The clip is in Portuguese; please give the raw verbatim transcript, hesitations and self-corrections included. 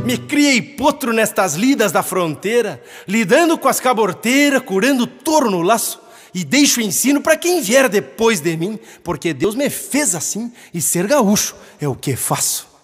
Me criei potro nestas lidas da fronteira, lidando com as caborteiras, curando touro no laço, e deixo o ensino para quem vier depois de mim, porque Deus me fez assim, e ser gaúcho é o que faço.